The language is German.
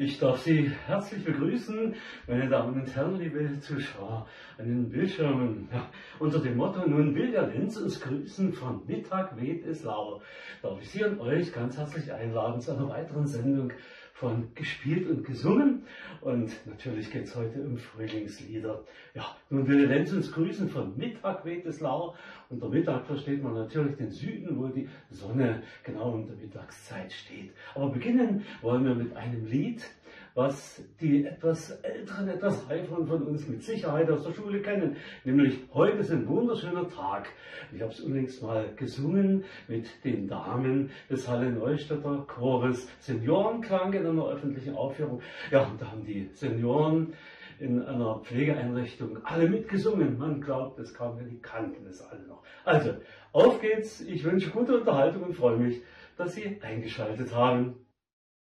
Ich darf Sie herzlich begrüßen, meine Damen und Herren, liebe Zuschauer an den Bildschirmen. Ja, unter dem Motto, nun will der Lenz uns grüßen, von Mittag weht es lau, darf ich Sie und euch ganz herzlich einladen zu einer weiteren Sendung von Gespielt und Gesungen. Und natürlich geht es heute um Frühlingslieder. Ja, nun will der Lenz uns grüßen, von Mittag weht es lau. Unter Mittag versteht man natürlich den Süden, wo die Sonne genau in der Mittagszeit steht. Aber beginnen wollen wir mit einem Lied, was die etwas älteren, etwas reiferen von uns mit Sicherheit aus der Schule kennen. Nämlich heute ist ein wunderschöner Tag. Ich habe es unlängst mal gesungen mit den Damen des Halle Neustädter Chores. Seniorenklang in einer öffentlichen Aufführung. Ja, und da haben die Senioren in einer Pflegeeinrichtung alle mitgesungen. Man glaubt es kaum, denn die kannten es alle noch. Also, auf geht's. Ich wünsche gute Unterhaltung und freue mich, dass Sie eingeschaltet haben.